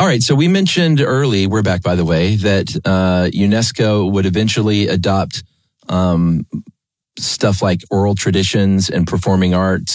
All right. So we mentioned early, we're back by the way, that UNESCO would eventually adopt stuff like oral traditions and performing arts